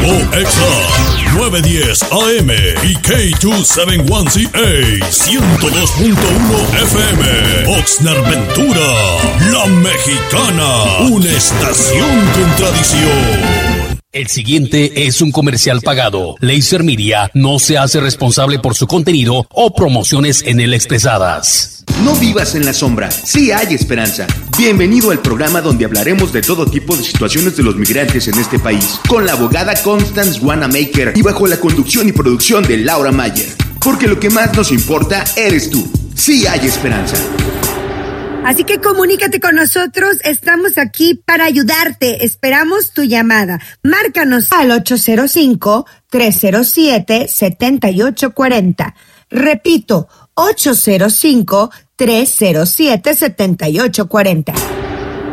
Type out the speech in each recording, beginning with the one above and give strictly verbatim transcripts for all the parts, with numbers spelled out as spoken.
O X A novecientos diez A M y K doscientos setenta y uno C A ciento dos punto uno F M. Oxnard Ventura, La Mexicana, una estación con tradición. El siguiente es un comercial pagado. Laser Media no se hace responsable por su contenido o promociones en él expresadas. No vivas en la sombra, sí hay esperanza. Bienvenido al programa donde hablaremos de todo tipo de situaciones de los migrantes en este país, con la abogada Constance Wanamaker y bajo la conducción y producción de Laura Mayer. Porque lo que más nos importa eres tú. Sí hay esperanza. Así que comunícate con nosotros, estamos aquí para ayudarte. Esperamos tu llamada. Márcanos al ocho cero cinco, tres cero siete, siete ocho cuatro cero. Repito, ocho cero cinco, tres cero siete, siete ocho cuatro cero.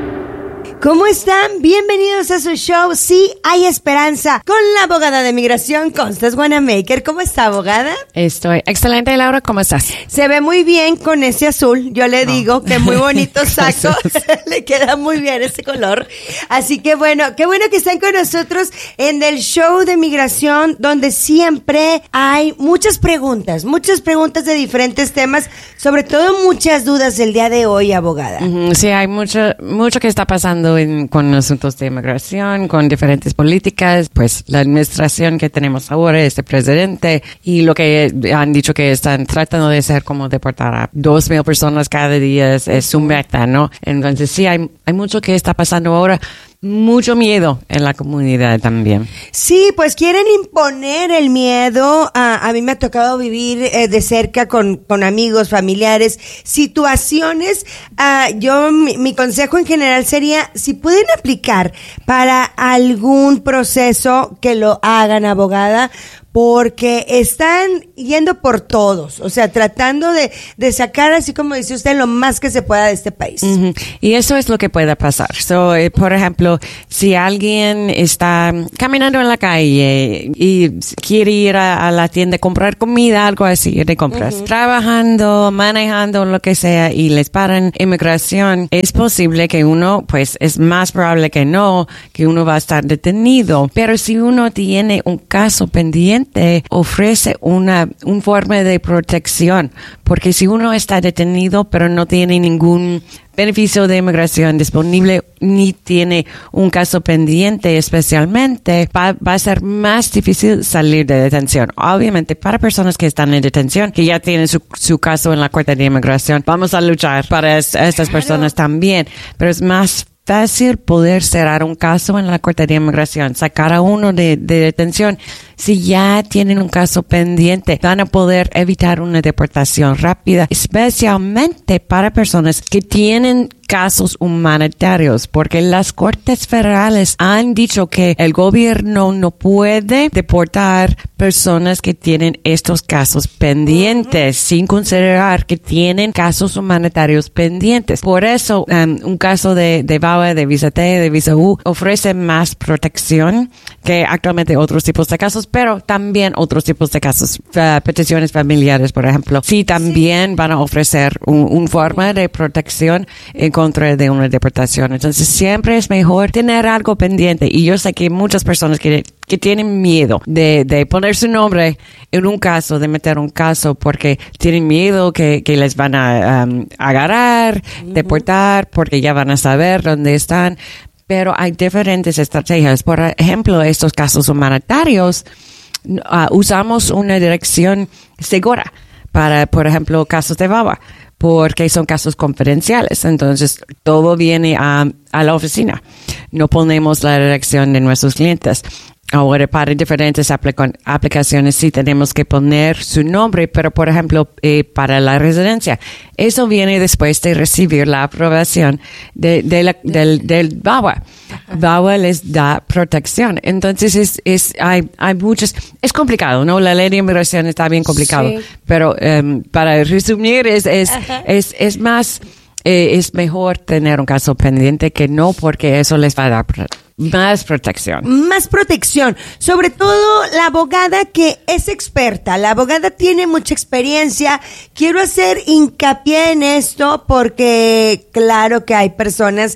¿Cómo están? Bienvenidos a su show Sí hay esperanza con la abogada de migración Constance Wanamaker. ¿Cómo está, abogada? Estoy excelente, Laura. ¿Cómo estás? Se ve muy bien con ese azul. Yo le digo oh. que muy bonito saco. Le queda muy bien ese color. Así que bueno, qué bueno que están con nosotros en el show de migración donde siempre hay muchas preguntas, muchas preguntas de diferentes temas, sobre todo muchas dudas el día de hoy, abogada. Uh-huh. Sí, hay mucho, mucho que está pasando En, con asuntos de inmigración, con diferentes políticas, pues la administración que tenemos ahora, este presidente, y lo que han dicho que están tratando de hacer como deportar a dos mil personas cada día es, es su meta, ¿no? Entonces sí, hay, hay mucho que está pasando ahora. Mucho miedo en la comunidad también. Sí, pues quieren imponer el miedo. A, a mí me ha tocado vivir eh, de cerca con, con amigos, familiares, situaciones. Uh, yo, mi, mi consejo en general sería, si pueden aplicar para algún proceso, que lo hagan, abogada, porque están yendo por todos, o sea, tratando de, de sacar, así como dice usted, lo más que se pueda de este país. Uh-huh. Y eso es lo que puede pasar. So, eh, por ejemplo, si alguien está caminando en la calle y quiere ir a, a la tienda a comprar comida, algo así, de compras, uh-huh. trabajando, manejando, lo que sea, y les paran inmigración, es posible que uno, pues, es más probable que no, que uno va a estar detenido. Pero si uno tiene un caso pendiente, ofrece una un forma de protección, porque si uno está detenido pero no tiene ningún beneficio de inmigración disponible ni tiene un caso pendiente especialmente, va, va a ser más difícil salir de detención. Obviamente para personas que están en detención, que ya tienen su, su caso en la Corte de Inmigración, vamos a luchar para es, estas personas también, pero es más fácil poder cerrar un caso en la Corte de Inmigración, sacar a uno de, de detención. Si ya tienen un caso pendiente, van a poder evitar una deportación rápida, especialmente para personas que tienen casos humanitarios, porque las cortes federales han dicho que el gobierno no puede deportar personas que tienen estos casos pendientes, uh-huh. sin considerar que tienen casos humanitarios pendientes. Por eso, um, un caso de, de V A W A, de Visa T, de Visa U, ofrece más protección que actualmente otros tipos de casos, pero también otros tipos de casos, uh, peticiones familiares, por ejemplo. Sí, también sí. van a ofrecer un, un forma de protección en contra de una deportación. Entonces siempre es mejor tener algo pendiente, y yo sé que muchas personas que, que tienen miedo de, de poner su nombre en un caso, de meter un caso, porque tienen miedo que, que les van a um, agarrar, uh-huh. deportar, porque ya van a saber dónde están. Pero hay diferentes estrategias. Por ejemplo, estos casos humanitarios, uh, usamos una dirección segura para, por ejemplo, casos de V A W A, porque son casos confidenciales. Entonces, todo viene a, a la oficina. No ponemos la dirección de nuestros clientes. Ahora, para diferentes aplica- aplicaciones sí tenemos que poner su nombre, pero, por ejemplo, eh, para la residencia, eso viene después de recibir la aprobación de, de la, del, del V A W A. V A W A les da protección. Entonces, es, es, hay, hay muchos, es complicado, ¿no? La ley de inmigración está bien complicado, sí. pero um, para resumir, es, es, es, es más, eh, es mejor tener un caso pendiente que no, porque eso les va a dar protección. Más protección. Más protección. Sobre todo la abogada que es experta. La abogada tiene mucha experiencia. Quiero hacer hincapié en esto porque claro que hay personas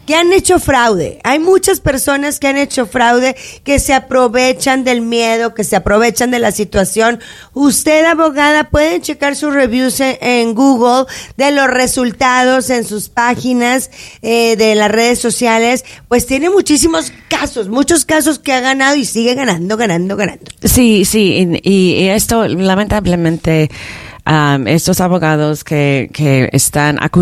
que han hecho fraude. Hay muchas personas que han hecho fraude, que se aprovechan del miedo, que se aprovechan de la situación. Usted, abogada, pueden checar sus reviews en, en Google, de los resultados en sus páginas eh, de las redes sociales. Pues tiene muchísimos casos, muchos casos que ha ganado y sigue ganando, ganando, ganando. Sí, sí, y, y esto lamentablemente... Um, estos abogados que, que están acusando